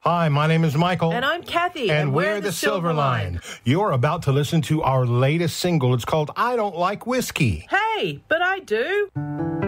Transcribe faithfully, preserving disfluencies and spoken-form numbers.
Hi, my name is Michael. And I'm Kathy. And, and we're, we're the, the Silver Line. Line. You're about to listen to our latest single. It's called I Don't Like Whiskey. Hey, but I do.